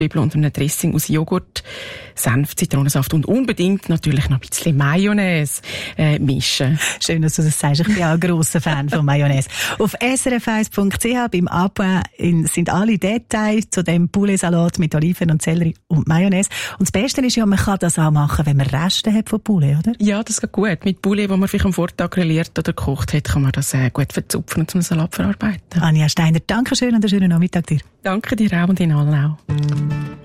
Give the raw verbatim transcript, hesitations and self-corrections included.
und einem Dressing aus Joghurt, Senf, Zitronensaft und unbedingt natürlich noch ein bisschen Mayonnaise äh, mischen. Schön, dass du das sagst. Ich bin auch ein grosser Fan von Mayonnaise. Auf s r f eins punkt c h beim Abend sind alle Details zu dem Poulet-Salat mit Oliven und Sellerie und Mayonnaise. Und das Beste ist ja, man kann das auch machen, wenn man Reste hat von Poulet, oder? Ja, das geht gut. Mit Poulet, den man vielleicht am Vortag grilliert oder gekocht hat, kann man das äh, gut verzupfen und zum Salat verarbeiten. Anja Steiner, danke schön und einen schönen Nachmittag dir. Danke dir auch und Ihnen allen auch.